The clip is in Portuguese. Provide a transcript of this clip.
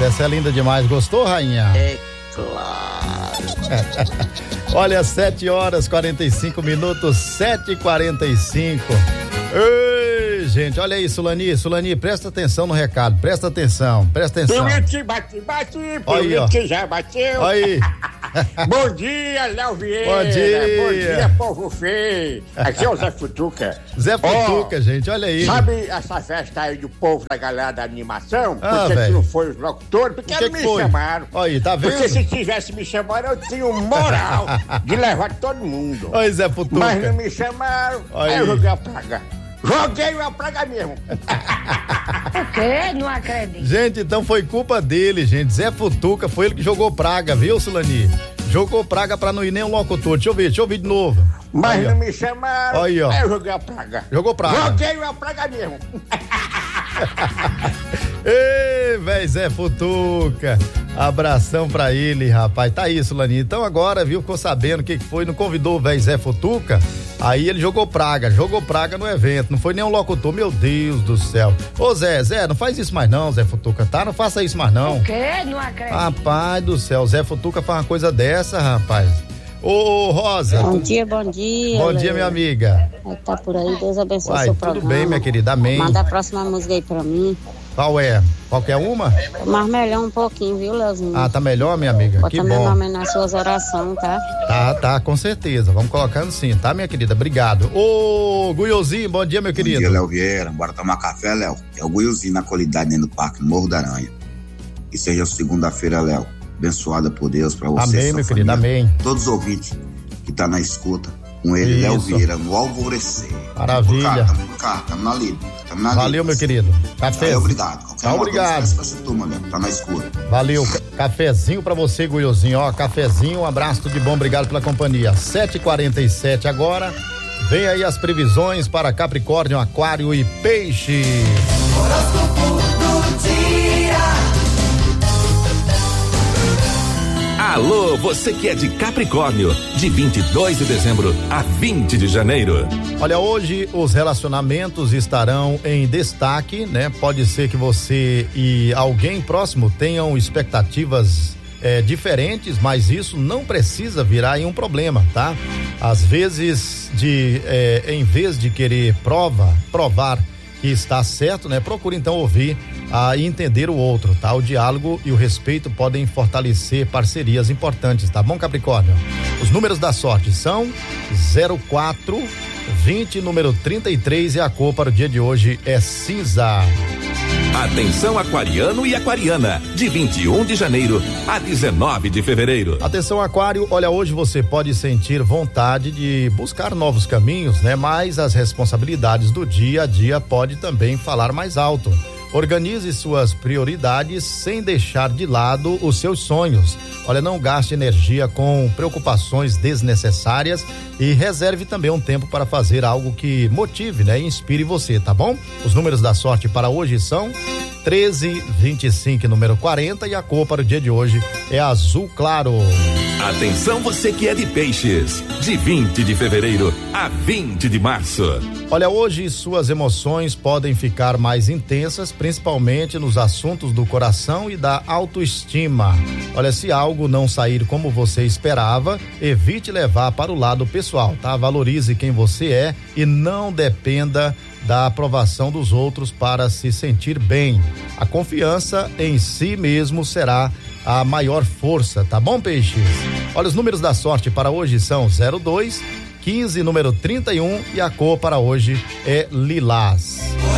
essa é linda demais. Gostou, rainha? É claro. Olha, 7h45, 7h45. Ei, gente, olha aí, Sulani, presta atenção no recado, presta atenção. Bati, que já bateu. Aí. Bom dia, Léo Vieira. Bom dia, povo feio. Aqui é o Zé Futuca. Zé Futuca, gente, olha aí. Sabe essa festa aí do povo da galera da animação? Ah, porque não foi os locutores, porque eles me chamaram. Aí, tá vendo? Porque se tivesse me chamado, eu tinha moral de levar todo mundo. Oi, Zé Futuca. Mas não me chamaram, aí eu joguei a praga. Joguei a praga mesmo. O quê? Não acredito. Gente, então foi culpa dele, gente. Zé Futuca, foi ele que jogou praga, viu, Sulani? Jogou praga pra não ir nem um locutor. Deixa eu ver de novo. Mas aí, não me chamaram. Aí, ó. Aí eu joguei a praga. Jogou praga. Joguei a praga mesmo. Ei, véi, Zé Futuca. Abração pra ele, rapaz. Tá isso, Sulani. Então agora, viu, ficou sabendo o que foi, não convidou o véi Zé Futuca. Aí ele jogou praga no evento, não foi nem um locutor, meu Deus do céu. Ô Zé, não faz isso mais não, Zé Futuca, tá? Não faça isso mais não. O quê? Não acredito. Rapaz do céu, Zé Futuca faz uma coisa dessa, rapaz. Ô Rosa. Bom dia. Bom dia, minha amiga. Tá por aí, Deus abençoe seu programa. Tudo bem, minha querida, amém. Manda a próxima música aí pra mim. Qual é? Qualquer uma? Mas melhor um pouquinho, viu, Leozinho? Ah, tá melhor, minha amiga? Bota que bom. meu nome nas suas orações, tá? Tá, com certeza. Vamos colocando sim, tá, minha querida? Obrigado. Ô, Guiozinho, bom dia, meu querido. Bom dia, Léo Vieira. Bora tomar café, Léo? É o Guiozinho na qualidade dentro do Parque Morro da Aranha. Que seja segunda-feira, Léo, abençoada por Deus pra você. Amém, meu querido, amém. Todos os ouvintes que tá na escuta, com ele, Léo Vieira, no alvorecer. Maravilha. Tamo na lida. Valeu, meu querido. Café. Obrigado. Tá, obrigado. Tá na escura. Valeu. Cafezinho pra você, Guiozinho. Ó, cafezinho, um abraço, tudo de bom. Obrigado pela companhia. 7h47 agora. Vem aí as previsões para Capricórnio, Aquário e Peixe. Horóscopo do dia. Alô, você que é de Capricórnio, de 22 de dezembro a 20 de janeiro. Olha, hoje os relacionamentos estarão em destaque, né? Pode ser que você e alguém próximo tenham expectativas diferentes, mas isso não precisa virar em um problema, tá? Às vezes, em vez de querer provar que está certo, né? Procure então ouvir e entender o outro, tá? O diálogo e o respeito podem fortalecer parcerias importantes, tá bom, Capricórnio? Os números da sorte são 04, 20, número 33 e a cor para o dia de hoje é cinza. Atenção aquariano e aquariana, de 21 de janeiro a 19 de fevereiro. Atenção aquário, olha, hoje você pode sentir vontade de buscar novos caminhos, né? Mas as responsabilidades do dia a dia pode também falar mais alto. Organize suas prioridades sem deixar de lado os seus sonhos. Olha, não gaste energia com preocupações desnecessárias e reserve também um tempo para fazer algo que motive, né? E inspire você, tá bom? Os números da sorte para hoje são 13, 25, número 40 e a cor para o dia de hoje é azul claro. Atenção você que é de Peixes, de 20 de fevereiro a 20 de março. Olha, hoje suas emoções podem ficar mais intensas, principalmente nos assuntos do coração e da autoestima. Olha, se algo não sair como você esperava, evite levar para o lado pessoal, tá? Valorize quem você é e não dependa da aprovação dos outros para se sentir bem. A confiança em si mesmo será a maior força, tá bom, Peixes? Olha, os números da sorte para hoje são 02, 15, número 31 e a cor para hoje é lilás.